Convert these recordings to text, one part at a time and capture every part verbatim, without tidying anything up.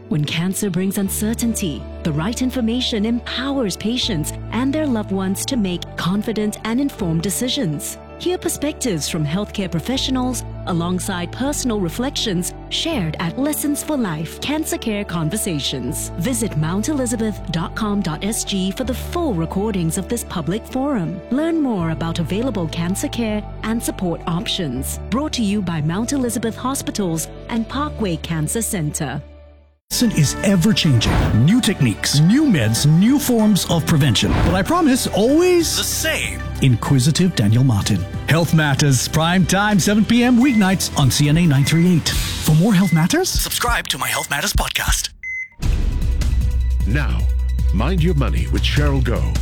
When cancer brings uncertainty, the right information empowers patients and their loved ones to make confident and informed decisions. Hear perspectives from healthcare professionals alongside personal reflections shared at Lessons for Life Cancer Care Conversations. Visit mount elizabeth dot com dot s g for the full recordings of this public forum. Learn more about available cancer care and support options. Brought to you by Mount Elizabeth Hospitals and Parkway Cancer Centre. Medicine is ever-changing. New techniques, new meds, new forms of prevention. But I promise, always the same. Inquisitive Daniel Martin. Health Matters, prime time, seven p.m. weeknights on C N A nine thirty-eight. For more Health Matters, subscribe to my Health Matters podcast. Now, Mind Your Money with Cheryl Goh.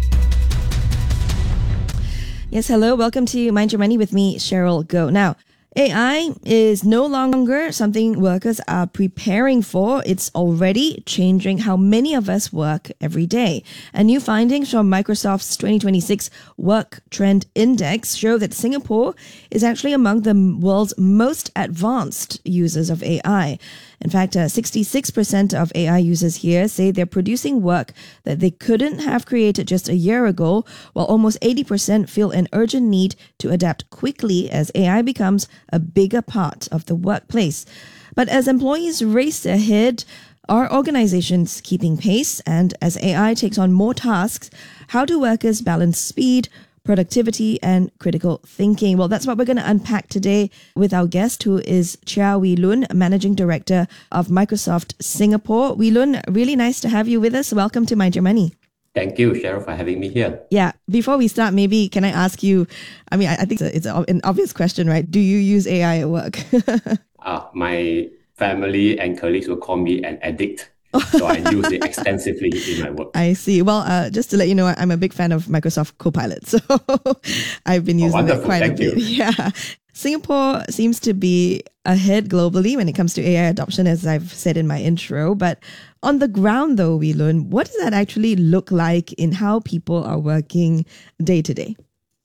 Yes, hello. Welcome to Mind Your Money with me, Cheryl Goh. Now, A I is no longer something workers are preparing for. It's already changing how many of us work every day. And new findings from Microsoft's twenty twenty-six Work Trend Index show that Singapore is actually among the world's most advanced users of A I. In fact, uh, sixty-six percent of A I users here say they're producing work that they couldn't have created just a year ago, while almost eighty percent feel an urgent need to adapt quickly as A I becomes a bigger part of the workplace. But as employees race ahead, are organizations keeping pace? And as A I takes on more tasks, how do workers balance speed, productivity, and critical thinking? Well, that's what we're going to unpack today with our guest, who is Chia Wee Loon, Managing Director of Microsoft Singapore. Wee Loon, really nice to have you with us. Welcome to Mind Your Money. Thank you, Cheryl, for having me here. Yeah. Before we start, maybe can I ask you, I mean, I, I think it's, a, it's an obvious question, right? Do you use A I at work? uh, my family and colleagues will call me an addict. So I use it extensively in my work. I see. Well, uh, just to let you know, I'm a big fan of Microsoft Copilot. So I've been using oh, it quite Thank a bit. You. Yeah. Singapore seems to be ahead globally when it comes to A I adoption, as I've said in my intro. But on the ground, though, we learn, what does that actually look like in how people are working day to day?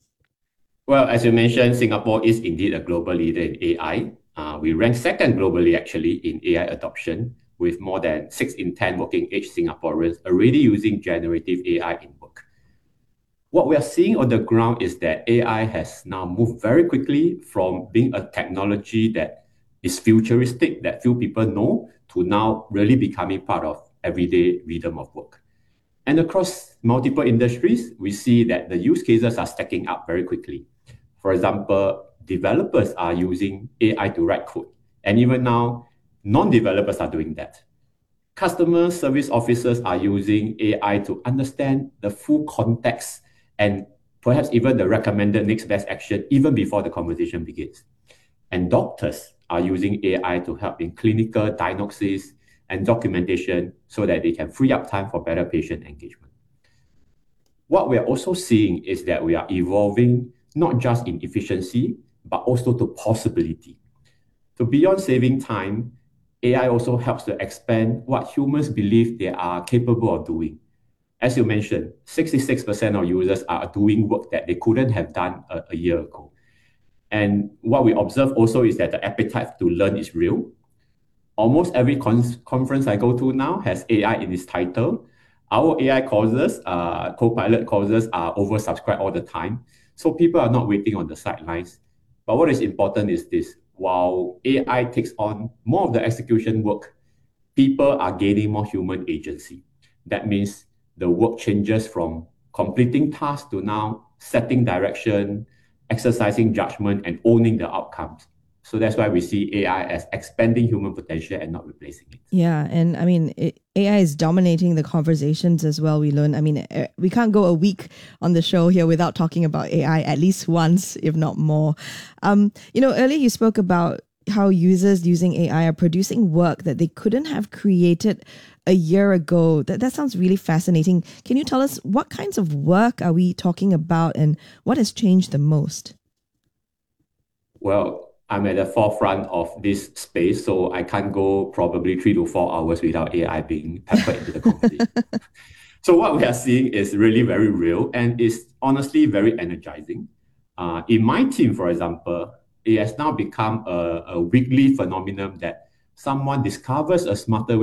Well, as you mentioned, Singapore is indeed a global leader in A I. Uh, we rank second globally, actually, in A I adoption, with more than six in ten working age Singaporeans already using generative A I in work. What we are seeing on the ground is that A I has now moved very quickly from being a technology that is futuristic, that few people know, to now really becoming part of everyday rhythm of work. And across multiple industries, we see that the use cases are stacking up very quickly. For example, developers are using A I to write code. And even now, non-developers are doing that. Customer service officers are using A I to understand the full context and perhaps even the recommended next best action even before the conversation begins. And doctors are using A I to help in clinical diagnosis and documentation so that they can free up time for better patient engagement. What we're also seeing is that we are evolving not just in efficiency, but also to possibility. So beyond saving time, A I also helps to expand what humans believe they are capable of doing. As you mentioned, sixty-six percent of users are doing work that they couldn't have done a, a year ago. And what we observe also is that the appetite to learn is real. Almost every con- conference I go to now has A I in its title. Our A I courses, uh, Copilot courses are oversubscribed all the time. So people are not waiting on the sidelines. But what is important is this. While A I takes on more of the execution work, people are gaining more human agency. That means the work changes from completing tasks to now setting direction, exercising judgment, and owning the outcomes. So that's why we see A I as expanding human potential and not replacing it. Yeah, and I mean, it, A I is dominating the conversations as well, we learn. I mean, we can't go a week on the show here without talking about A I at least once, if not more. Um, you know, earlier you spoke about how users using A I are producing work that they couldn't have created a year ago. That, that sounds really fascinating. Can you tell us what kinds of work are we talking about and what has changed the most? Well, I'm at the forefront of this space, so I can't go probably three to four hours without A I being peppered into the conversation. So what we are seeing is really very real and is honestly very energizing. Uh, in my team, for example, it has now become a, a weekly phenomenon that someone discovers a smarter